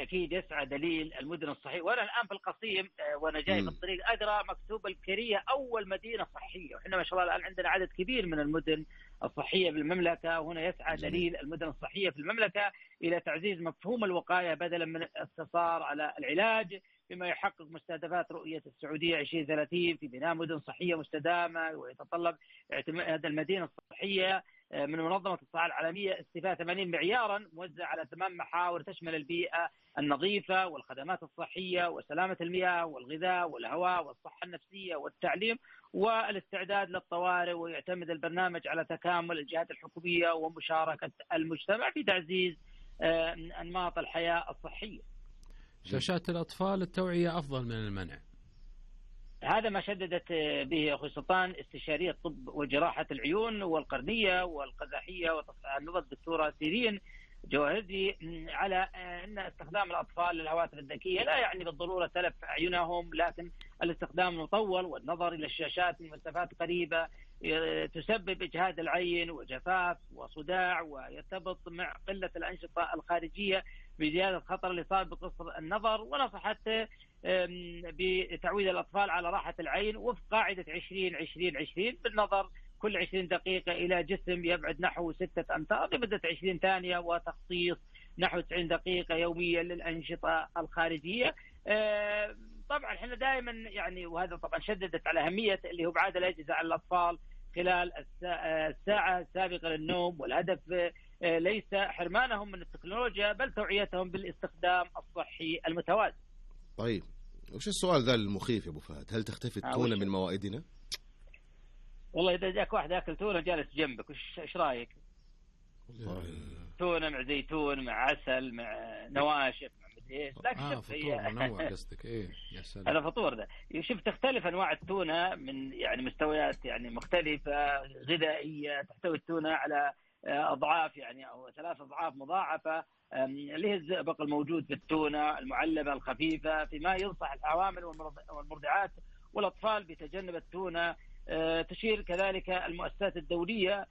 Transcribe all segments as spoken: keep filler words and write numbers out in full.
بالتأكيد يسعى دليل المدن الصحية. وأنا الآن في القصيم وأنا جاي في الطريق أقرأ مكتوب الكرية أول مدينة صحية، وإحنا ما شاء الله الآن عندنا عدد كبير من المدن الصحية بالمملكة، وهنا يسعى دليل المدن الصحية في المملكة إلى تعزيز مفهوم الوقاية بدلا من الاقتصار على العلاج، بما يحقق مستهدفات رؤية السعودية عشرين ثلاثين في بناء مدن صحية مستدامة. ويتطلب اعتماد المدينة الصحية من منظمة الصحة العالمية استيفاء ثمانين معيارا موزع على ثمان محاور تشمل البيئة النظيفة والخدمات الصحية وسلامة المياه والغذاء والهواء والصحة النفسية والتعليم والاستعداد للطوارئ. ويعتمد البرنامج على تكامل الجهات الحكومية ومشاركة المجتمع في تعزيز أنماط الحياة الصحية. شاشات الأطفال التوعية أفضل من المنع، هذا ما شددت به أخوي سلطان استشارية طب وجراحة العيون والقرنية والقزحية وتصحيح النظر الدكتورة سيرين جوهري على أن استخدام الأطفال للهواتف الذكية لا يعني بالضرورة تلف أعينهم، لكن الاستخدام المطول والنظر إلى الشاشات من مسافات قريبة تسبب إجهاد العين وجفاف وصداع، ويرتبط مع قلة الأنشطة الخارجية بزيادة خطر الإصابة بقصر النظر. ونصحت بتعويد الأطفال على راحة العين وفق قاعدة عشرين عشرين عشرين بالنظر كل عشرين دقيقة إلى جسم يبعد نحو ستة أمتار لمدة عشرين ثانية، وتخصيص نحو تسعين دقيقة يوميا للأنشطة الخارجية. طبعا احنا دائما يعني، وهذا طبعا شددت على أهمية اللي هو ابعاد الأجهزة على الأطفال خلال الساعة السابقة للنوم، والهدف ليس حرمانهم من التكنولوجيا بل توعيتهم بالاستخدام الصحي المتوازن. طيب وش السؤال ذا المخيف يا أبو فهد؟ هل تختفي التونة من موائدنا؟ والله إذا جاك واحد يأكل تونة جالس جنبك وش إيش رأيك؟ تونة مع زيتون مع عسل مع نواشف مع مدري إيش، لكن آه فطور منوع قصدك إيه يا سلام. هذا فطور ده. شوف تختلف أنواع التونة من يعني مستويات يعني مختلفة غذائية، تحتوي التونة على أضعاف يعني أو ثلاث أضعاف مضاعفة اللي هي الزئبق الموجود في التونة المعلبة الخفيفة، فيما ينصح الحوامل والمرضعات والأطفال بتجنب التونة. تشير كذلك المؤسسات الدولية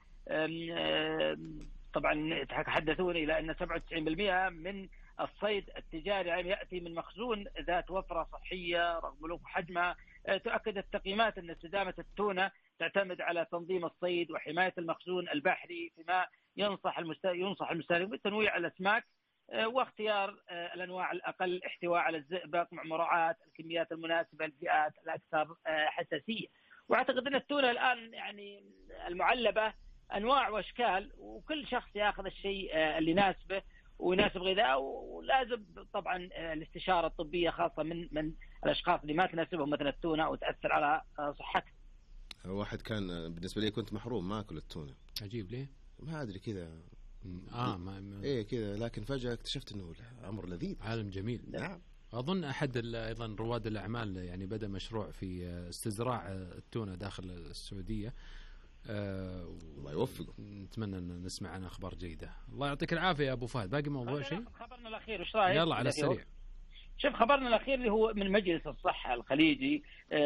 طبعا تحدثون إلى أن سبعة وتسعين بالمئة من الصيد التجاري يأتي من مخزون ذات وفرة صحية رغم بلوغ حجمها. تؤكد التقييمات أن استدامة التونة تعتمد على تنظيم الصيد وحماية المخزون البحري، فيما ينصح ينصح المستهلك بتنويع الأسماك واختيار الأنواع الأقل احتواء على الزئبق مع مراعاة الكميات المناسبة للفئات الأكثر حساسية. واعتقد ان التونه الان يعني المعلبه انواع واشكال، وكل شخص ياخذ الشيء اللي يناسبه ويناسب غذائه، ولازم طبعا الاستشاره الطبيه خاصه من من الاشخاص اللي ما تناسبهم مثل التونه وتاثر على صحتهم. واحد كان بالنسبه لي كنت محروم ما اكل التونه. عجيب ليه؟ ما ادري كذا اه ما, ما ايه كذا، لكن فجاه اكتشفت انه امر لذيذ، عالم جميل. نعم. أظن أحد أيضا رواد الأعمال يعني بدأ مشروع في استزراع التونة داخل السعودية. أه الله يوفقه. نتمنى أن نسمع عن أخبار جيدة. الله يعطيك العافية يا أبو فهد. باقي موضوع شيء؟ خبرنا الأخير إيش رأيك؟ يلا على السريع. شوف خبرنا الأخير اللي هو من مجلس الصحة الخليجي،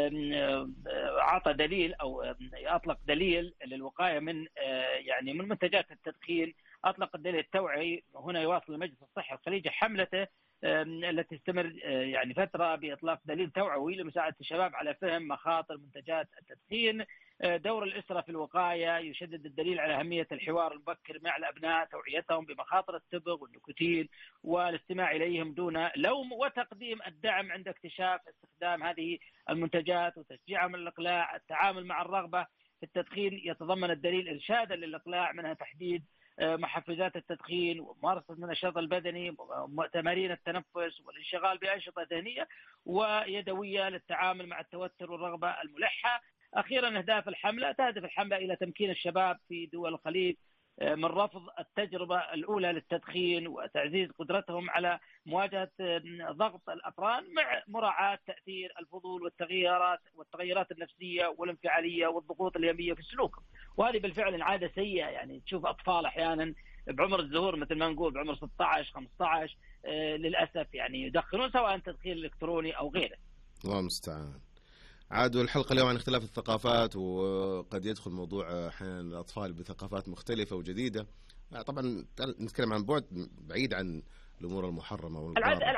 عطى دليل أو أطلق دليل للوقاية من يعني من منتجات التدخين. أطلق الدليل التوعي. هنا يواصل المجلس الصحي الخليجي حملته التي تستمر يعني فترة بإطلاق دليل توعوي لمساعدة الشباب على فهم مخاطر منتجات التدخين. دور الأسرة في الوقاية. يشدد الدليل على أهمية الحوار المبكر مع الأبناء، توعيتهم بمخاطر التبغ والنيكوتين والاستماع إليهم دون لوم، وتقديم الدعم عند اكتشاف استخدام هذه المنتجات وتشجيعهم الإقلاع. التعامل مع الرغبة في التدخين. يتضمن الدليل إرشادا للإقلاع، منها تحديد محفزات التدخين وممارسة النشاط البدني وتمارين التنفس والانشغال بأنشطة ذهنية ويدوية للتعامل مع التوتر والرغبة الملحة. أخيرا أهداف الحملة. تهدف الحملة إلى تمكين الشباب في دول الخليج من رفض التجربة الأولى للتدخين وتعزيز قدرتهم على مواجهة ضغط الأقران مع مراعاة تأثير الفضول والتغييرات والتغيرات النفسية والانفعالية والضغوط اليومية في السلوك. وهذه بالفعل عادة سيئة، يعني تشوف أطفال أحيانا بعمر الزهور مثل ما نقول بعمر ستة عشر خمسة عشر آه للأسف يعني يدخنون سواء تدخين إلكتروني أو غيره. الله المستعان. عاد الحلقة اليوم عن اختلاف الثقافات، وقد يدخل موضوع أحيانا الأطفال بثقافات مختلفة وجديدة. طبعا نتكلم عن بعد بعيد عن الأمور المحرمة والمحرمة.